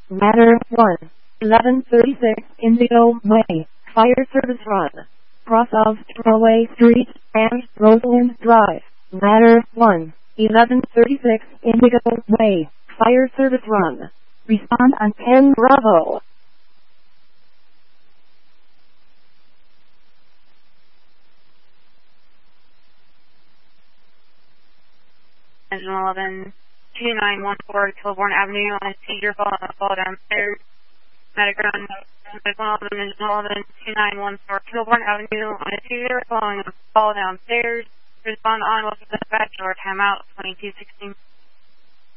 Ladder 1. 1136 Indigo Way. Fire service run. Cross of Strawway Street and Rosalind Drive. Ladder 1. 1136 Indigo Way. Fire service run. Respond on 10 Bravo. Engine 11 2914 Kilbourne Avenue on a seizure fall downstairs. Medic run. Engine 11 2914 Kilbourne Avenue on a seizure following a fall downstairs. Respond on with the dispatch or timeout 2216.